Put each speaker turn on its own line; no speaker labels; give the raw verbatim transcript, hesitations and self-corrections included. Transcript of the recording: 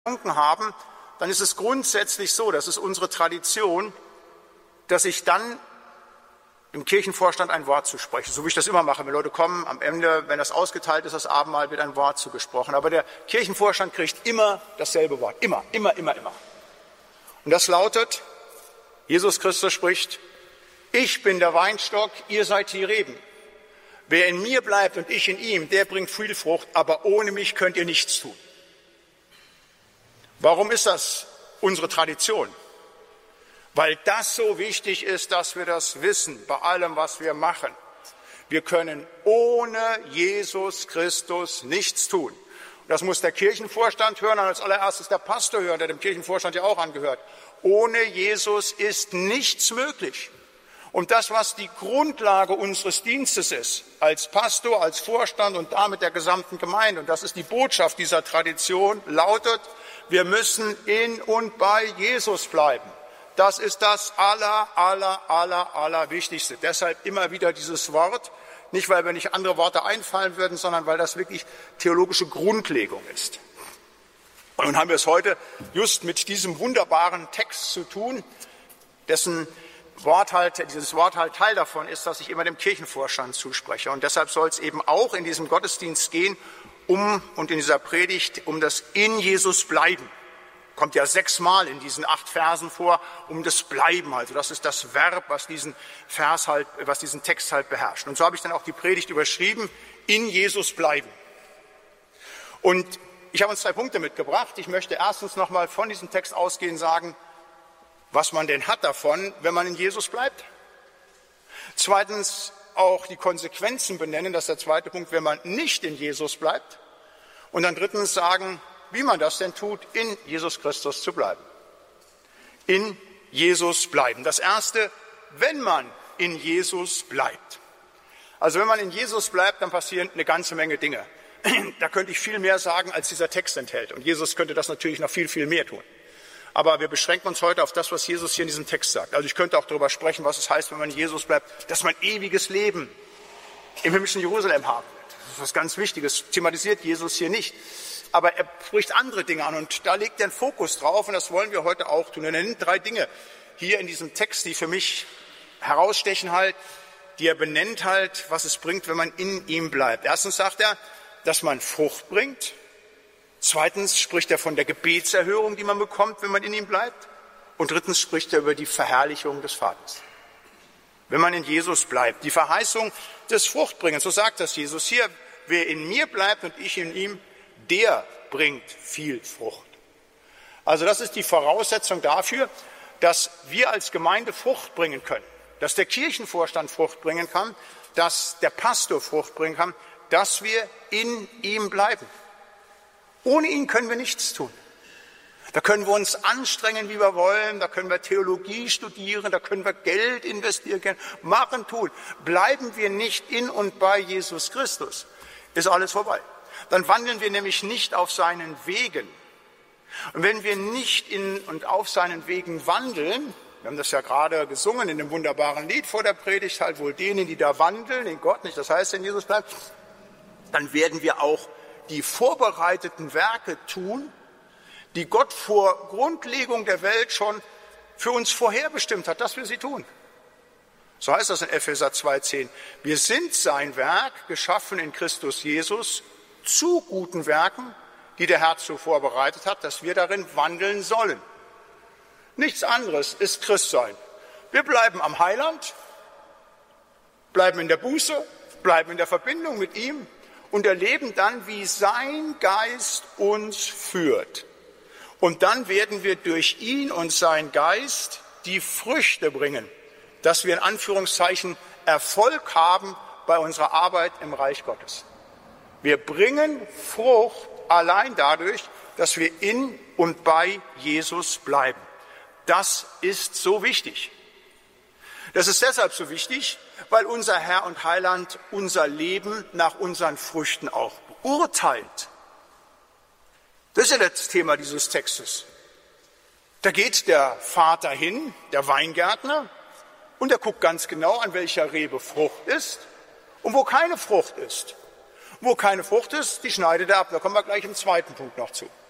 getrunken haben, dann ist es grundsätzlich so, das ist unsere Tradition, dass ich dann im Kirchenvorstand ein Wort zuspreche, so wie ich das immer mache. Wenn Leute kommen, am Ende, wenn das ausgeteilt ist, das Abendmahl, wird ein Wort zugesprochen. Aber der Kirchenvorstand kriegt immer dasselbe Wort, immer, immer, immer, immer. Und das lautet, Jesus Christus spricht, ich bin der Weinstock, ihr seid die Reben. Wer in mir bleibt und ich in ihm, der bringt viel Frucht, aber ohne mich könnt ihr nichts tun. Warum ist das unsere Tradition? Weil das so wichtig ist, dass wir das wissen bei allem, was wir machen. Wir können ohne Jesus Christus nichts tun. Das muss der Kirchenvorstand hören und als allererstes der Pastor hören, der dem Kirchenvorstand ja auch angehört. Ohne Jesus ist nichts möglich. Und das, was die Grundlage unseres Dienstes ist, als Pastor, als Vorstand und damit der gesamten Gemeinde, und das ist die Botschaft dieser Tradition, lautet, wir müssen in und bei Jesus bleiben. Das ist das aller, aller, aller, aller Wichtigste. Deshalb immer wieder dieses Wort, nicht weil mir nicht andere Worte einfallen würden, sondern weil das wirklich theologische Grundlegung ist. Und nun haben wir es heute just mit diesem wunderbaren Text zu tun, dessen Wort halt, dieses Wort halt Teil davon ist, dass ich immer dem Kirchenvorstand zuspreche. Und deshalb soll es eben auch in diesem Gottesdienst gehen, um und in dieser Predigt um das in Jesus bleiben. Kommt ja sechsmal in diesen acht Versen vor, um das Bleiben. Also das ist das Verb, was diesen Vers halt, was diesen Text halt beherrscht. Und so habe ich dann auch die Predigt überschrieben, in Jesus bleiben. Und ich habe uns zwei Punkte mitgebracht. Ich möchte erstens nochmal von diesem Text ausgehend sagen, was man denn hat davon, wenn man in Jesus bleibt. Zweitens auch die Konsequenzen benennen, das ist der zweite Punkt, wenn man nicht in Jesus bleibt. Und dann drittens sagen, wie man das denn tut, in Jesus Christus zu bleiben. In Jesus bleiben. Das erste, wenn man in Jesus bleibt. Also wenn man in Jesus bleibt, dann passieren eine ganze Menge Dinge. Da könnte ich viel mehr sagen, als dieser Text enthält. Und Jesus könnte das natürlich noch viel, viel mehr tun. Aber wir beschränken uns heute auf das, was Jesus hier in diesem Text sagt. Also ich könnte auch darüber sprechen, was es heißt, wenn man in Jesus bleibt, dass man ewiges Leben im himmlischen Jerusalem haben wird. Das ist was ganz Wichtiges. Thematisiert Jesus hier nicht. Aber er spricht andere Dinge an und da legt er einen Fokus drauf und das wollen wir heute auch tun. Und er nennt drei Dinge hier in diesem Text, die für mich herausstechen halt, die er benennt halt, was es bringt, wenn man in ihm bleibt. Erstens sagt er, dass man Frucht bringt. Zweitens spricht er von der Gebetserhörung, die man bekommt, wenn man in ihm bleibt. Und drittens spricht er über die Verherrlichung des Vaters. Wenn man in Jesus bleibt, die Verheißung des Fruchtbringens, so sagt das Jesus hier, wer in mir bleibt und ich in ihm, der bringt viel Frucht. Also das ist die Voraussetzung dafür, dass wir als Gemeinde Frucht bringen können, dass der Kirchenvorstand Frucht bringen kann, dass der Pastor Frucht bringen kann, dass wir in ihm bleiben. Ohne ihn können wir nichts tun. Da können wir uns anstrengen, wie wir wollen, da können wir Theologie studieren, da können wir Geld investieren, machen, tun. Bleiben wir nicht in und bei Jesus Christus, ist alles vorbei. Dann wandeln wir nämlich nicht auf seinen Wegen. Und wenn wir nicht in und auf seinen Wegen wandeln, wir haben das ja gerade gesungen in dem wunderbaren Lied vor der Predigt, halt wohl denen, die da wandeln, in Gott nicht, das heißt, in Jesus bleibt, dann werden wir auch die vorbereiteten Werke tun, die Gott vor Grundlegung der Welt schon für uns vorherbestimmt hat, dass wir sie tun. So heißt das in Epheser zwei zehn. Wir sind sein Werk, geschaffen in Christus Jesus, zu guten Werken, die der Herr zuvor vorbereitet hat, dass wir darin wandeln sollen. Nichts anderes ist Christsein. Wir bleiben am Heiland, bleiben in der Buße, bleiben in der Verbindung mit ihm und erleben dann, wie sein Geist uns führt. Und dann werden wir durch ihn und sein Geist die Früchte bringen, dass wir in Anführungszeichen Erfolg haben bei unserer Arbeit im Reich Gottes. Wir bringen Frucht allein dadurch, dass wir in und bei Jesus bleiben. Das ist so wichtig. Das ist deshalb so wichtig, weil unser Herr und Heiland unser Leben nach unseren Früchten auch beurteilt. Das ist ja das Thema dieses Textes. Da geht der Vater hin, der Weingärtner, und er guckt ganz genau, an welcher Rebe Frucht ist und wo keine Frucht ist. Wo keine Frucht ist, die schneidet er ab. Da kommen wir gleich im zweiten Punkt noch zu.